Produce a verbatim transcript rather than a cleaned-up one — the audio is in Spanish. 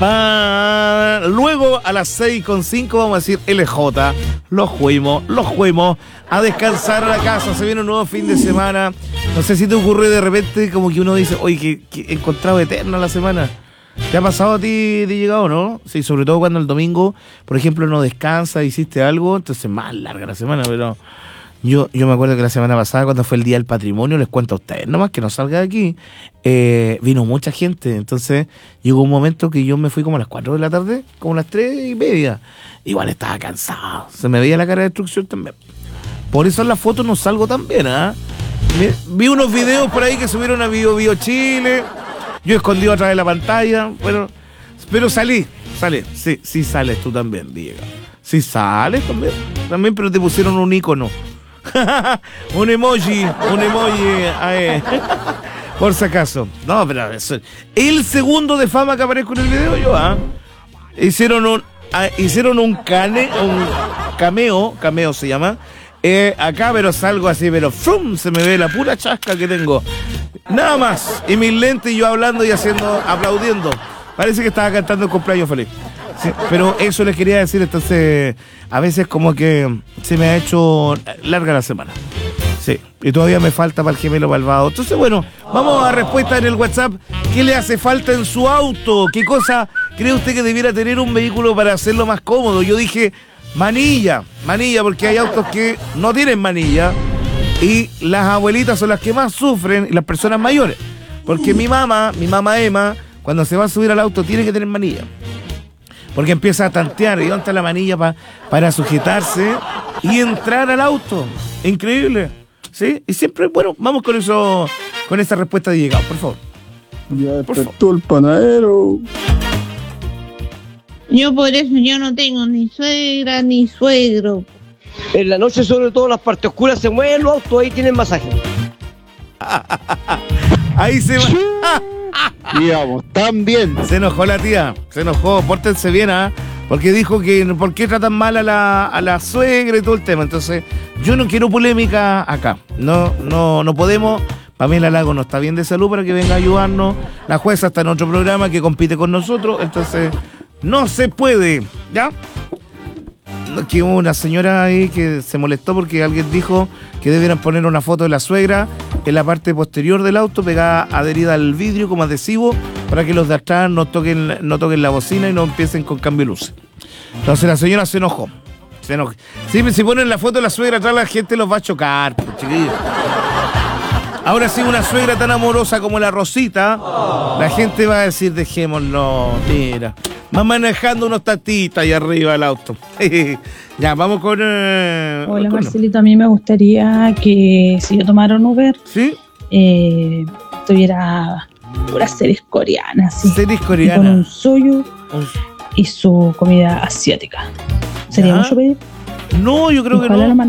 Pa... Luego a las seis con cinco vamos a decir L J. Los fuimos, los fuimos a descansar a la casa. Se viene un nuevo fin de semana. No sé si te ocurre de repente como que uno dice, oye, que, que he encontrado eterna la semana. ¿Te ha pasado a ti de llegado, no? Sí, sobre todo cuando el domingo, por ejemplo, no descansas, hiciste algo, entonces más larga la semana, pero yo, yo me acuerdo que la semana pasada, cuando fue el Día del Patrimonio, les cuento a ustedes, nomás que no salga de aquí, eh, vino mucha gente, entonces llegó un momento que yo me fui como a las cuatro de la tarde, como a las tres y media, igual estaba cansado, se me veía la cara de destrucción también. Por eso en las fotos no salgo tan bien, ¿ah? ¿eh? Vi unos videos por ahí que subieron a Bio Bio Chile. Yo escondido atrás de la pantalla, bueno, pero salí, sale, sí, sí sales tú también, Diego. Sí sales también, también, pero te pusieron un icono. un emoji, un emoji, eh, por si acaso. No, pero eso, el segundo de fama que aparezco en el video yo, ¿ah? ¿eh? Hicieron un, ah, hicieron un cane, un cameo, cameo se llama, eh, acá, pero salgo así, pero ¡frum! Se me ve la pura chasca que tengo. Nada más. Y mis lentes y yo hablando y haciendo, aplaudiendo. Parece que estaba cantando el cumpleaños feliz. Sí, pero eso les quería decir, entonces, a veces como que se me ha hecho larga la semana. Sí, y todavía me falta para el gemelo malvado. Entonces, bueno, vamos a respuesta en el WhatsApp. ¿Qué le hace falta en su auto? ¿Qué cosa cree usted que debiera tener un vehículo para hacerlo más cómodo? Yo dije manilla, manilla, porque hay autos que no tienen manilla. Y las abuelitas son las que más sufren, y las personas mayores. Porque mi mamá, mi mamá Emma, cuando se va a subir al auto, tiene que tener manilla. Porque empieza a tantear, ¿y dónde está la manilla pa, para sujetarse y entrar al auto? Increíble, ¿sí? Y siempre, bueno, vamos con eso, con esa respuesta de llegado, por favor. Ya despertó el panadero. Yo por eso yo no tengo ni suegra ni suegro. En la noche, sobre todo, las partes oscuras se mueven los autos, ahí tienen masaje. Ahí se va. Digamos, tan bien. Se enojó la tía, se enojó, pórtense bien, ¿ah? ¿eh? Porque dijo que por qué tratan mal a la, a la suegra y todo el tema. Entonces, yo no quiero polémica acá. No, no, no podemos. Pamela Lago no está bien de salud para que venga a ayudarnos. La jueza está en otro programa que compite con nosotros. Entonces, no se puede, ¿ya? Que hubo una señora ahí que se molestó porque alguien dijo que debieran poner una foto de la suegra en la parte posterior del auto, pegada, adherida al vidrio como adhesivo, para que los de atrás no toquen, no toquen la bocina y no empiecen con cambio de luces. Entonces la señora se enojó. Se enojó. Sí, si ponen la foto de la suegra atrás, la gente los va a chocar, chiquillos. Ahora sí, una suegra tan amorosa como la Rosita, la gente va a decir, dejémoslo, mira. Va manejando unos tatitas ahí arriba del auto. Ya, vamos con... Eh, Hola, con... Marcelito, a mí me gustaría que si yo tomara un Uber, ¿sí? eh, tuviera puras series coreanas. ¿sí? Series Y coreanas. con un suyo Un... y su comida asiática. ¿Sería ¿Ya? mucho pedir? No, yo creo Ojalá que no. lo